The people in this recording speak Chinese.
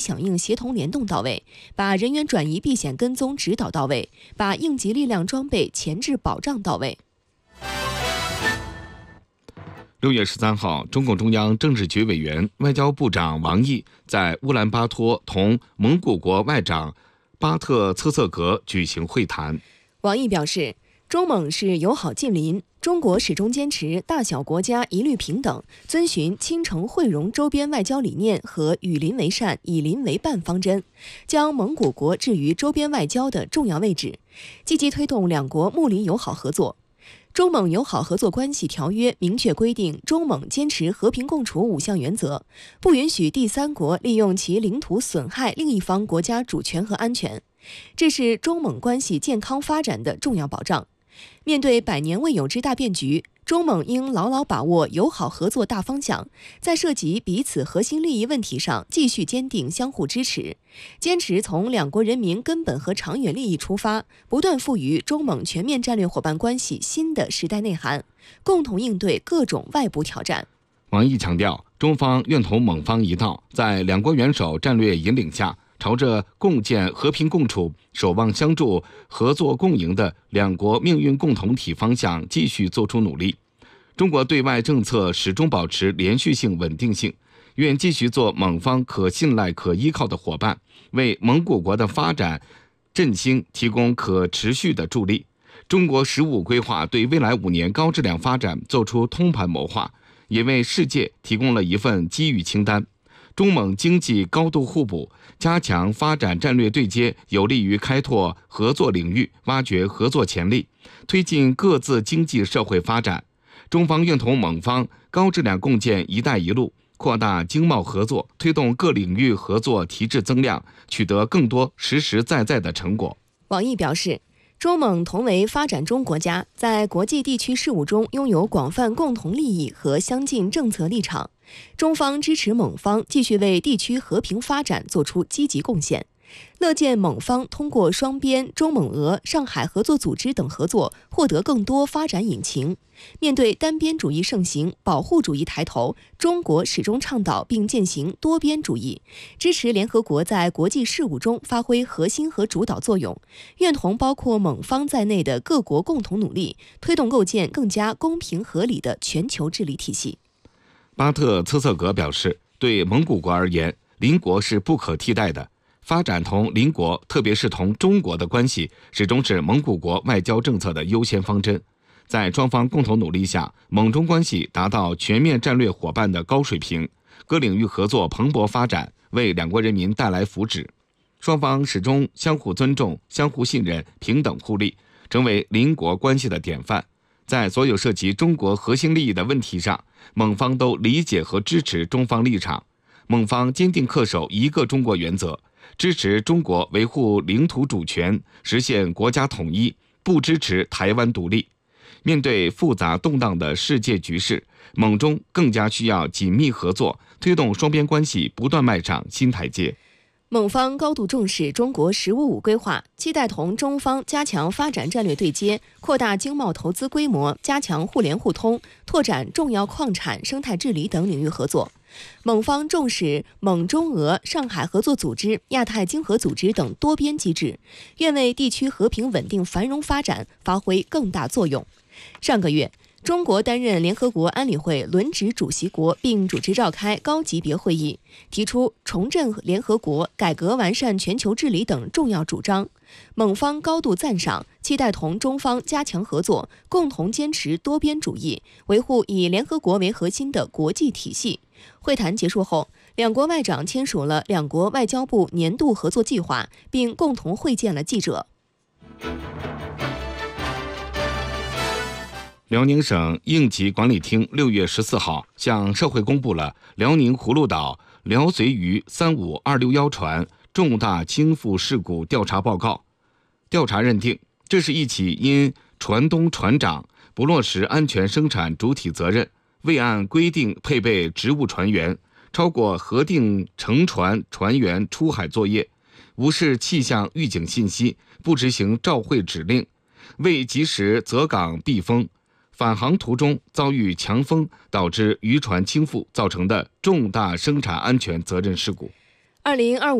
响应协同联动到位，把人员转移避险跟踪指导到位，把应急力量装备前置保障到位。 6月13号，中共中央政治局委员、外交部长王毅在乌兰巴托同蒙古国外长巴特策瑟格举行会谈。 王毅表示，中蒙是友好近邻，中国始终坚持大小国家一律平等，遵循亲诚惠容周边外交理念和与邻为善、以邻为伴方针，将蒙古国置于周边外交的重要位置，积极推动两国睦邻友好合作。中蒙友好合作关系条约明确规定，中蒙坚持和平共处5项原则，不允许第三国利用其领土损害另一方国家主权和安全，这是中蒙关系健康发展的重要保障。面对百年未有之大变局，中蒙应牢牢把握友好合作大方向，在涉及彼此核心利益问题上继续坚定相互支持，坚持从两国人民根本和长远利益出发，不断赋予中蒙全面战略伙伴关系新的时代内涵，共同应对各种外部挑战。 王毅强调，中方愿同蒙方一道，在两国元首战略引领下，朝着共建和平共处、守望相助、合作共赢的两国命运共同体方向继续做出努力。中国对外政策始终保持连续性、稳定性，愿继续做蒙方可信赖、可依靠的伙伴，为蒙古国的发展振兴提供可持续的助力。中国“15规划对未来5年高质量发展做出通盘谋划，也为世界提供了一份机遇清单。中蒙经济高度互补，加强发展战略对接，有利于开拓合作领域，挖掘合作潜力，推进各自经济社会发展。中方愿同蒙方高质量共建“一带一路”，扩大经贸合作，推动各领域合作提质增量，取得更多实实在在的成果。 王毅表示，中蒙同为发展中国家，在国际地区事务中拥有广泛共同利益和相近政策立场。中方支持蒙方继续为地区和平发展做出积极贡献，乐见蒙方通过双边、中蒙俄、上海合作组织等合作获得更多发展引擎。面对单边主义盛行、保护主义抬头，中国始终倡导并践行多边主义，支持联合国在国际事务中发挥核心和主导作用，愿同包括蒙方在内的各国共同努力，推动构建更加公平合理的全球治理体系。 巴特策瑟格表示，对蒙古国而言，邻国是不可替代的，发展同邻国，特别是同中国的关系，始终是蒙古国外交政策的优先方针。在双方共同努力下，蒙中关系达到全面战略伙伴的高水平，各领域合作蓬勃发展，为两国人民带来福祉。双方始终相互尊重、相互信任、平等互利，成为邻国关系的典范。在所有涉及中国核心利益的问题上，蒙方都理解和支持中方立场。蒙方坚定恪守一个中国原则，支持中国维护领土主权，实现国家统一，不支持台湾独立。面对复杂动荡的世界局势，蒙中更加需要紧密合作，推动双边关系不断迈上新台阶。 蒙方高度重视中国“15规划，期待同中方加强发展战略对接，扩大经贸投资规模，加强互联互通，拓展重要矿产、生态治理等领域合作。蒙方重视蒙中俄、上海合作组织、亚太经合组织等多边机制，愿为地区和平稳定繁荣发展发挥更大作用。上个月，中国担任联合国安理会轮值主席国，并主持召开高级别会议，提出重振联合国、改革完善全球治理等重要主张。蒙方高度赞赏，期待同中方加强合作，共同坚持多边主义，维护以联合国为核心的国际体系。会谈结束后，两国外长签署了两国外交部年度合作计划，并共同会见了记者。 辽宁省应急管理厅6月14号向社会公布了辽宁葫芦岛辽绥渝35261船重大倾覆事故调查报告。调查认定，这是一起因船东船长不落实安全生产主体责任，未按规定配备职务船员，超过核定乘船船员出海作业，无视气象预警信息，不执行照会指令，未及时择港避风，返航途中遭遇强风，导致渔船倾覆造成的重大生产安全责任事故。 2025